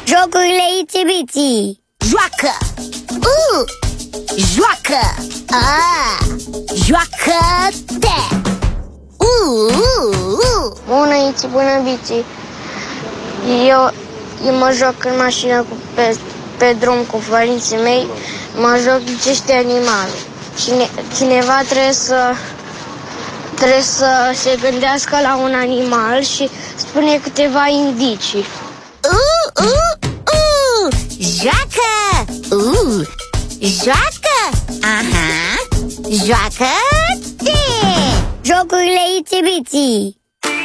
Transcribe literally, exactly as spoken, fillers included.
Jocurile Itsy-Bitsy. Joacă! U! Joacă! A! Joacă-te! U! U! Bună, Itsy, bună, Bitsy. Eu, eu mă joc în mașină cu, pe, pe drum cu părinții mei. Mă joc niște animale. Cine, cineva trebuie să, trebuie să se gândească la un animal și spune câteva indicii. U! U! U! Joacă! U! Joacă! Aha! Joacă-te! Jocurile Itsy-Bitsy.